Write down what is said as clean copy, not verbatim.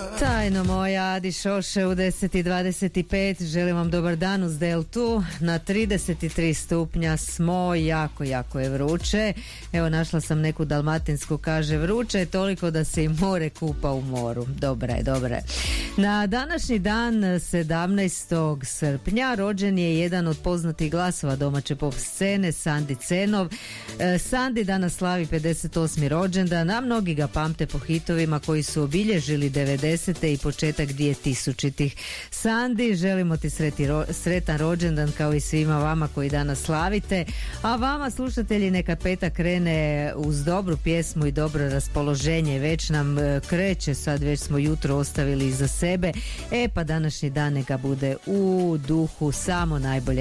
Tajno moja Adi Šoše u 10:25. Želim vam dobar dan uz Deltu. Na 33 stupnja smo, jako je vruće. Evo, našla sam neku dalmatinsku, kaže vruće je toliko da se i more kupa u moru. Dobra je. Na današnji dan 17. srpnja rođen je jedan od poznatih glasova domaće pop scene, Sandi Cenov. Sandi danas slavi 58. rođendan, a mnogi ga pamte po hitovima koji su obilježili 90. i početak 2000-ih. Sandi, želimo ti sretan rođendan kao i svima vama koji danas slavite, a vama slušatelji neka petak krene uz dobru pjesmu i dobro raspoloženje. Već nam kreće, sad već smo jutro ostavili iza sebe, pa današnji dan neka bude u duhu samo najbolje.